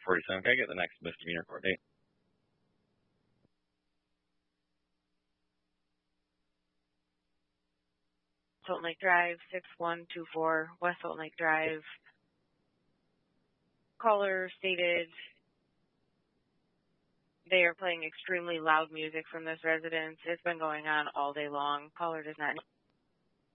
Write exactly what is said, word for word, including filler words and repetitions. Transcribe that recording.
forty-seven. Can I get the next misdemeanor court date? Salt Lake Drive, six one two four, West Salt Lake Drive. Caller stated they are playing extremely loud music from this residence. It's been going on all day long. Caller does not